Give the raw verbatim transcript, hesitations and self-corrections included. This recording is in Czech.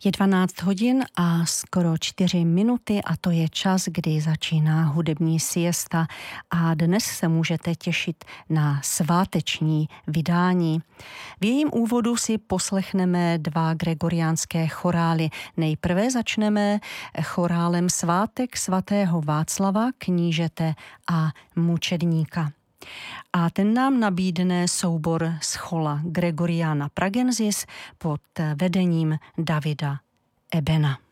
Je dvanáct hodin a skoro čtyři minuty a to je čas, kdy začíná hudební siesta a dnes se můžete těšit na sváteční vydání. V jejím úvodu si poslechneme dva gregoriánské chorály. Nejprve začneme chorálem Svátek svatého Václava, knížete a mučedníka. A ten nám nabídne soubor schola Gregoriana Pragensis pod vedením Davida Ebena.